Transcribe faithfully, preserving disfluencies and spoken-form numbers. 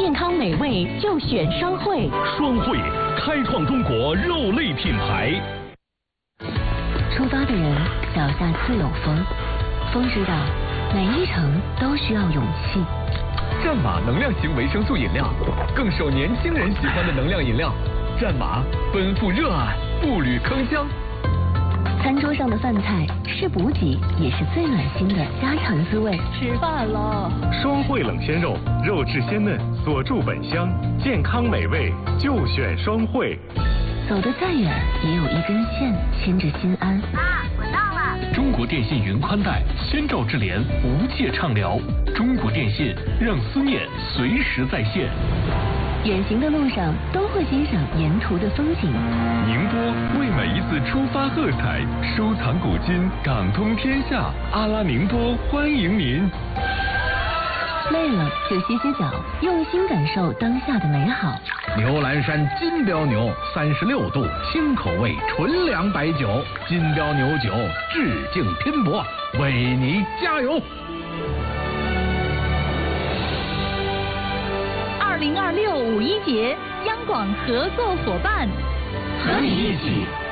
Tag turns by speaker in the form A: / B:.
A: 健康美味就选双汇。
B: 双汇开创中国肉类品牌。
A: 出发的人脚下自有风，风知道每一程都需要勇气。
C: 战马能量型维生素饮料，更受年轻人喜欢的能量饮料。战马奔赴热爱，步履铿锵。
A: 餐桌上的饭菜是补给，也是最暖心的家常滋味。吃饭了。
D: 双汇冷鲜肉，肉质鲜嫩，锁住本香，健康美味就选双汇。
A: 走得再远，也有一根线牵着心安。
E: 妈，我到了。
B: 中国电信云宽带，先兆智联，无界畅聊。中国电信让思念随时在线。
A: 远行的路上都会欣赏沿途的风景。
C: 宁波为每一次出发喝彩，收藏古今，港通天下。阿拉宁波欢迎您。
A: 累了就歇歇脚，用心感受当下的美好。
F: 牛栏山金标牛，三十六度，清口味，纯粮白酒。金标牛酒，致敬拼搏，为你加油！
A: 二零二六五一节，央广合作伙伴，和你一起